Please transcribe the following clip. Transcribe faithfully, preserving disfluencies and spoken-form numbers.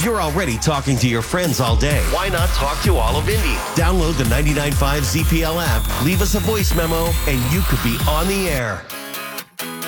If you're already talking to your friends all day, why not talk to all of Indy? Download the ninety-nine point five Z P L app, leave us a voice memo, and you could be on the air.